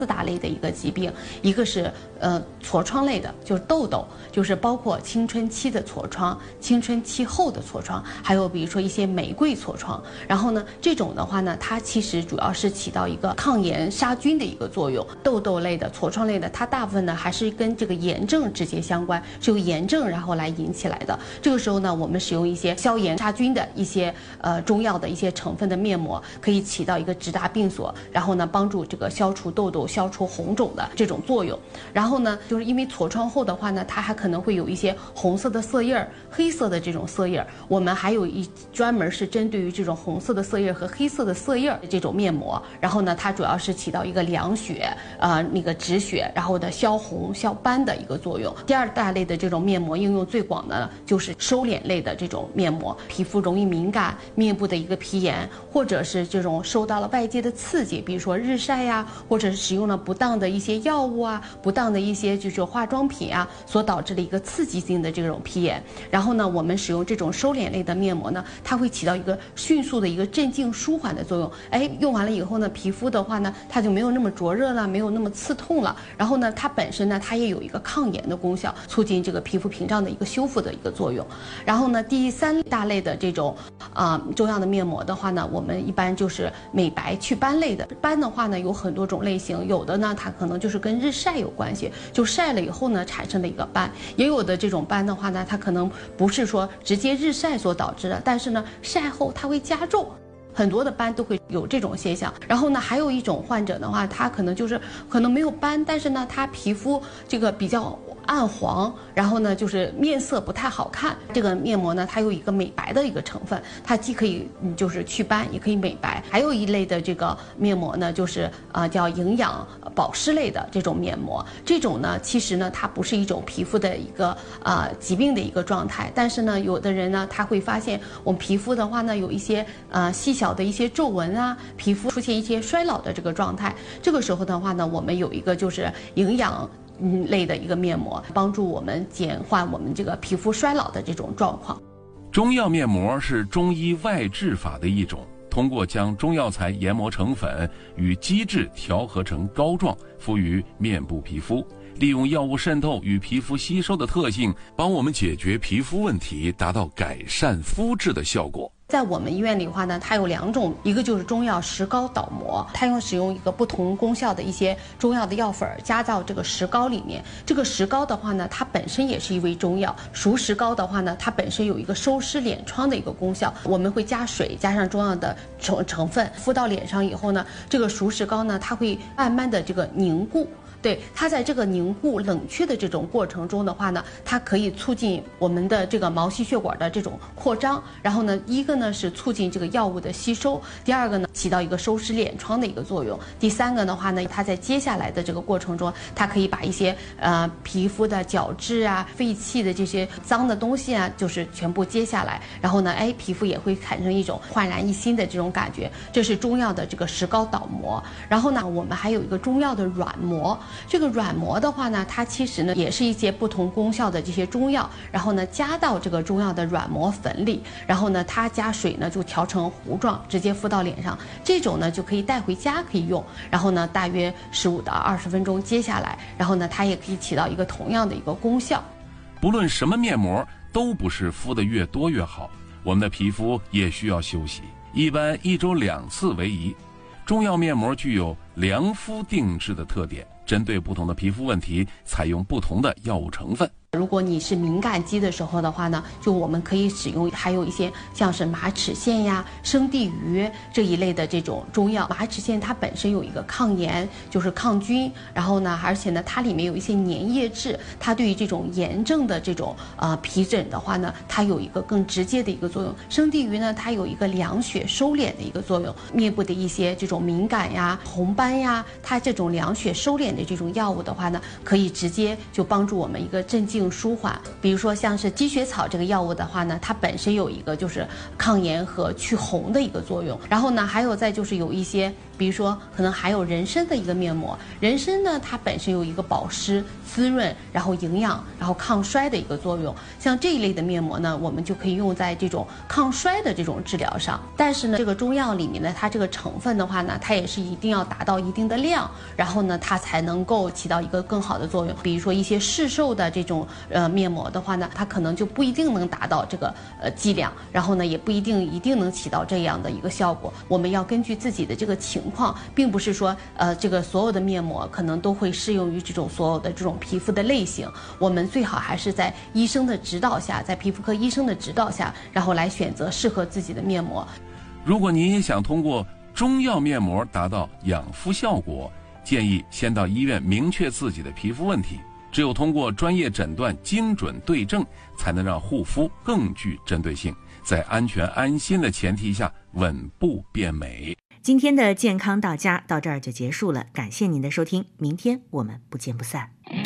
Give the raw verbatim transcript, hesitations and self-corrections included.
四大类的一个疾病，一个是呃痤疮类的，就是痘痘，就是包括青春期的痤疮、青春期后的痤疮，还有比如说一些玫瑰痤疮。然后呢，这种的话呢，它其实主要是起到一个抗炎杀菌的一个作用。痘痘类的、痤疮类的，它大部分呢还是跟这个炎症直接相关，是由炎症然后来引起来的。这个时候呢，我们使用一些消炎杀菌的一些呃中药的一些成分的面膜，可以起到一个直达病所，然后呢帮助这个消除痘痘、消除红肿的这种作用。然后呢，就是因为痤疮后的话呢，它还可能会有一些红色的色印儿、黑色的这种色印儿。我们还有一专门是针对于这种红色的色印儿和黑色的色印儿这种面膜。然后呢，它主要是起到一个凉血、呃那个止血，然后的消红、消斑的一个作用。第二大类的这种面膜应用最广的呢，就是收敛类的这种面膜。皮肤容易敏感，面部的一个皮炎，或者是这种受到了外界的刺激，比如说日晒呀，或者是使用了不当的一些药物啊，不当的一些就是化妆品啊，所导致的一个刺激性的这种皮炎。然后呢，我们使用这种收敛类的面膜呢，它会起到一个迅速的一个镇静舒缓的作用。哎，用完了以后呢，皮肤的话呢，它就没有那么灼热了，没有那么刺痛了。然后呢，它本身呢，它也有一个抗炎的功效，促进这个皮肤屏障的一个修复的一个作用。然后呢，第三大类的这种啊、呃、中药的面膜的话呢，我们一般就是美白祛斑类的。斑的话呢，有很多种类型，有的呢它可能就是跟日晒有关系，就晒了以后呢产生的一个斑。也有的这种斑的话呢，它可能不是说直接日晒所导致的，但是呢晒后它会加重。很多的斑都会有这种现象。然后呢，还有一种患者的话，他可能就是可能没有斑，但是呢，他皮肤这个比较暗黄，然后呢，就是面色不太好看。这个面膜呢，它有一个美白的一个成分，它既可以嗯就是祛斑，也可以美白。还有一类的这个面膜呢，就是呃叫营养保湿类的这种面膜。这种呢，其实呢，它不是一种皮肤的一个呃疾病的一个状态，但是呢，有的人呢，他会发现我们皮肤的话呢，有一些呃细小的一些皱纹啊，皮肤出现一些衰老的这个状态。这个时候的话呢，我们有一个就是营养嗯类的一个面膜，帮助我们减缓我们这个皮肤衰老的这种状况。 中药面膜是中医外治法的一种，通过将中药材研磨成粉，与基质调合成膏状，敷于面部皮肤，利用药物渗透与皮肤吸收的特性，帮我们解决皮肤问题，达到改善肤质的效果。 在我们医院里的话呢，它有两种，一个就是中药石膏导膜，它用使用一个不同功效的一些中药的药粉加到这个石膏里面。这个石膏的话呢，它本身也是一味中药。熟石膏的话呢，它本身有一个收湿敛疮的一个功效。我们会加水，加上中药的成成分，敷到脸上以后呢，这个熟石膏呢，它会慢慢的这个凝固。对，它在这个凝固冷却的这种过程中的话呢，它可以促进我们的这个毛细血管的这种扩张。然后呢，一个呢是促进这个药物的吸收，第二个呢起到一个收湿敛疮的一个作用，第三个的话呢，它在接下来的这个过程中，它可以把一些呃皮肤的角质啊、废气的这些脏的东西啊，就是全部接下来。然后呢，哎，皮肤也会产生一种焕然一新的这种感觉。这是中药的这个石膏导膜。然后呢，我们还有一个中药的软膜。这个软膜的话呢，它其实呢也是一些不同功效的这些中药，然后呢加到这个中药的软膜粉里，然后呢它加水呢就调成糊状，直接敷到脸上。这种呢就可以带回家可以用，然后呢大约十五到二十分钟接下来，然后呢它也可以起到一个同样的一个功效。 不论什么面膜，都不是敷得越多越好，我们的皮肤也需要休息，一般一周两次为宜。中药面膜具有凉敷定制的特点，针对不同的皮肤问题，采用不同的药物成分。 如果你是敏感肌的时候的话呢，就我们可以使用还有一些像是马齿苋呀、生地榆这一类的这种中药。马齿苋它本身有一个抗炎，就是抗菌，然后呢，而且呢，它里面有一些粘液质，它对于这种炎症的这种呃皮疹的话呢，它有一个更直接的一个作用。生地榆呢，它有一个凉血收敛的一个作用，面部的一些这种敏感呀、红斑呀，它这种凉血收敛的这种药物的话呢，可以直接就帮助我们一个镇静舒缓。比如说像是积雪草这个药物的话呢，它本身有一个就是抗炎和去红的一个作用。然后呢，还有再就是有一些比如说可能还有人参的一个面膜，人参呢它本身有一个保湿、滋润，然后营养，然后抗衰的一个作用。像这一类的面膜呢，我们就可以用在这种抗衰的这种治疗上。但是呢，这个中药里面呢，它这个成分的话呢，它也是一定要达到一定的量，然后呢，它才能够起到一个更好的作用。比如说一些市售的这种呃面膜的话呢，它可能就不一定能达到这个呃剂量，然后呢，也不一定一定能起到这样的一个效果。我们要根据自己的这个情况，并不是说呃这个所有的面膜可能都会适用于这种所有的这种皮肤的类型。我们最好还是在医生的指导下，在皮肤科医生的指导下，然后来选择适合自己的面膜。 如果您也想通过中药面膜达到养肤效果，建议先到医院明确自己的皮肤问题。只有通过专业诊断、精准对症，才能让护肤更具针对性，在安全安心的前提下稳步变美。 今天的健康到家到这儿就结束了，感谢您的收听，明天我们不见不散。